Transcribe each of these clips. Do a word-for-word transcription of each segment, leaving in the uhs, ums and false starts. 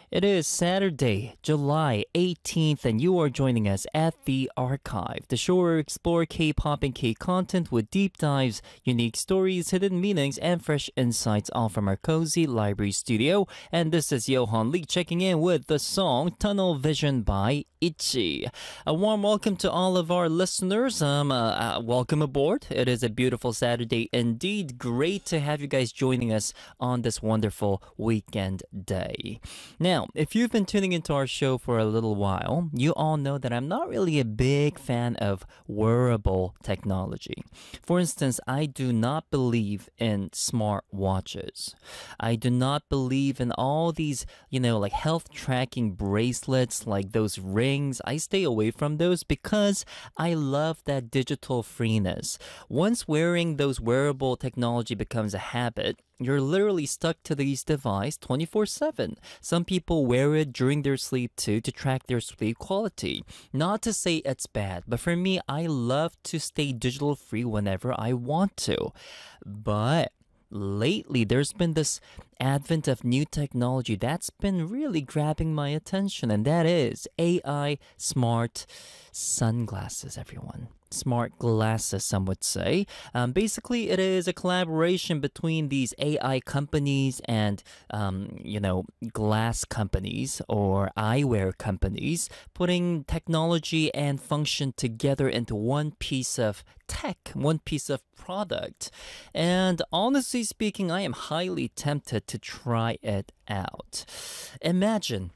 It is Saturday, July eighteenth, and you are joining us at The Archive, the show where we explore K-pop and K-content with deep dives, unique stories, hidden meanings, and fresh insights, all from our cozy library studio. And this is Johan Lee checking in with the song Tunnel Vision by Itchy. A warm welcome to all of our listeners. Um, uh, uh, welcome aboard. It is a beautiful Saturday indeed. Great to have you guys joining us on this wonderful weekend day. Now, if you've been tuning into our show for a little while, you all know that I'm not really a big fan of wearable technology. For instance, I do not believe in smart watches. I do not believe in all these, you know, like health tracking bracelets, like those rings. I stay away from those because I love that digital freeness. Once wearing those wearable technology becomes a habit, you're literally stuck to these devices twenty-four seven. Some people wear it during their sleep too to track their sleep quality. Not to say it's bad, but for me, I love to stay digital free whenever I want to. But lately, there's been this advent of new technology that's been really grabbing my attention, and that is A I smart sunglasses, everyone. Smart glasses, some would say. Um, basically, it is a collaboration between these A I companies and, um, you know, glass companies or eyewear companies, putting technology and function together into one piece of tech, one piece of product. And honestly speaking, I am highly tempted to try it out. Imagine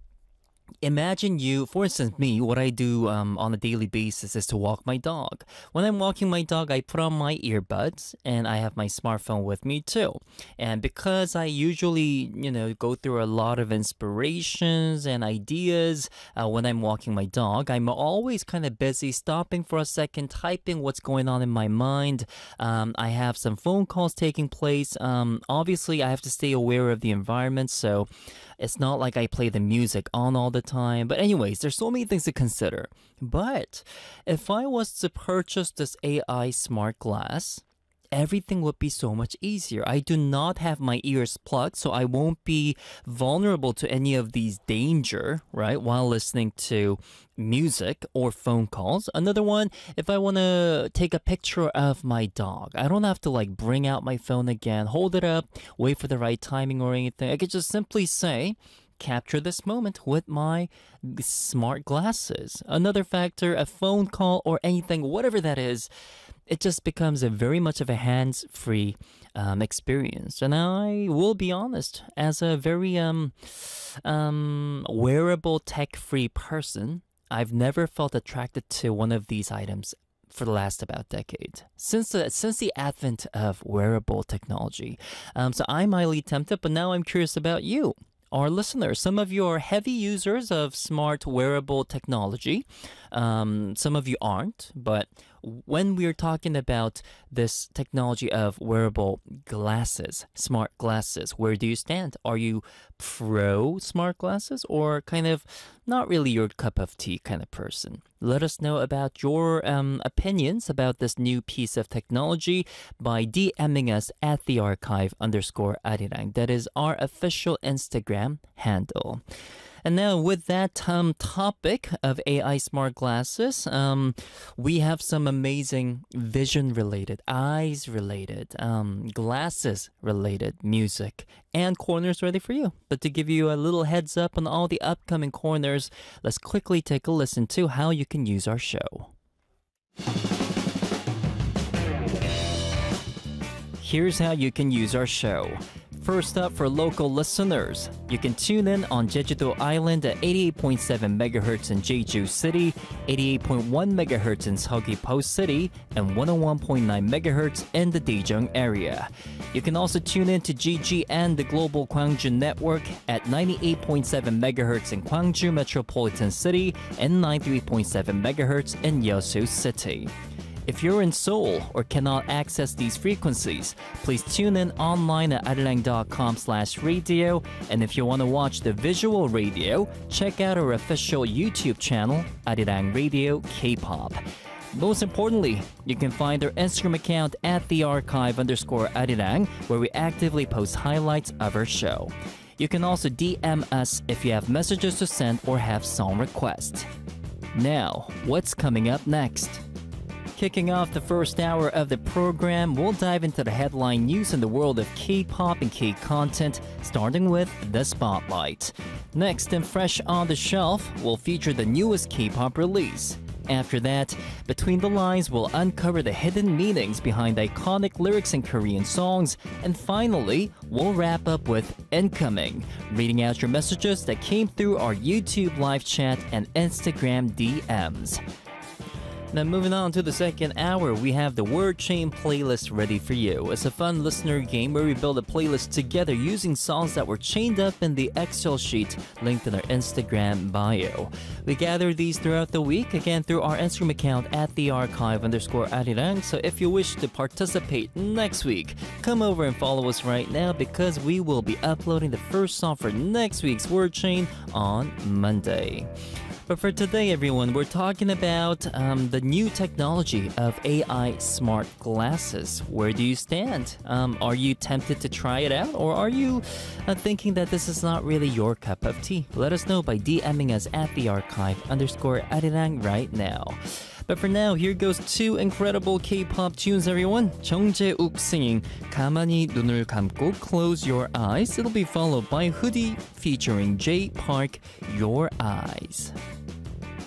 Imagine you, for instance, me, what I do um, on a daily basis is to walk my dog. When I'm walking my dog, I put on my earbuds and I have my smartphone with me too. And because I usually, you know, go through a lot of inspirations and ideas uh, when I'm walking my dog, I'm always kind of busy stopping for a second, typing what's going on in my mind. Um, I have some phone calls taking place. Um, obviously, I have to stay aware of the environment, so it's not like I play the music on all the time. But anyways, there's so many things to consider. But if I was to purchase this A I smart glass, everything would be so much easier. I do not have my ears plugged, so I won't be vulnerable to any of these danger, right, while listening to music or phone calls. Another one, if I want to take a picture of my dog, I don't have to like bring out my phone again, hold it up, wait for the right timing or anything. I could just simply say, capture this moment with my smart glasses. Another factor, a phone call or anything, whatever that is, it just becomes a very much of a hands-free um, experience. And I will be honest, as a very um, um, wearable, tech-free person, I've never felt attracted to one of these items for the last about decade, since the, since the advent of wearable technology. Um, so I'm highly tempted, but now I'm curious about you, our listeners. Some of you are heavy users of smart wearable technology. Um, some of you aren't, but when we're talking about this technology of wearable glasses, smart glasses, where do you stand? Are you pro smart glasses or kind of not really your cup of tea kind of person? Let us know about your um, opinions about this new piece of technology by DMing us at the archive underscore Arirang. That is our official Instagram handle. And now with that um, topic of A I smart glasses, um, we have some amazing vision-related, eyes-related, um, glasses-related music and corners ready for you. But to give you a little heads up on all the upcoming corners, let's quickly take a listen to how you can use our show. Here's how you can use our show. First up, for local listeners, you can tune in on Jeju-do Island at eighty-eight point seven megahertz in Jeju City, eighty-eight point one megahertz in Seogwi-po City, and one oh one point nine megahertz in the Daejeong area. You can also tune in to G G N, the Global Gwangju Network, at ninety-eight point seven megahertz in Gwangju Metropolitan City and ninety-three point seven megahertz in Yeosu City. If you're in Seoul or cannot access these frequencies, please tune in online at arirang.com slash radio. And if you want to watch the visual radio, check out our official YouTube channel, Arirang Radio K-pop. Most importantly, you can find our Instagram account at the archive underscore arirang, where we actively post highlights of our show. You can also D M us if you have messages to send or have song requests. Now, what's coming up next? Kicking off the first hour of the program, we'll dive into the headline news in the world of K-pop and K-content, starting with The Spotlight. Next, and fresh on the shelf, we'll feature the newest K-pop release. After that, Between the Lines will uncover the hidden meanings behind iconic lyrics in Korean songs. And finally, we'll wrap up with Incoming, reading out your messages that came through our YouTube live chat and Instagram D Ms. Now moving on to the second hour, we have the Word Chain playlist ready for you. It's a fun listener game where we build a playlist together using songs that were chained up in the Excel sheet linked in our Instagram bio. We gather these throughout the week, again through our Instagram account at the archive underscore arirang. So if you wish to participate next week, come over and follow us right now because we will be uploading the first song for next week's Word Chain on Monday. But for today, everyone, we're talking about um, the new technology of A I smart glasses. Where do you stand? Um, are you tempted to try it out? Or are you uh, thinking that this is not really your cup of tea? Let us know by DMing us at the archive underscore arirang right now. But for now, here goes two incredible K-pop tunes, everyone. 정재욱 singing 가만히 눈을 감고 Close Your Eyes. It'll be followed by Hoodie featuring Jay Park, Your Eyes.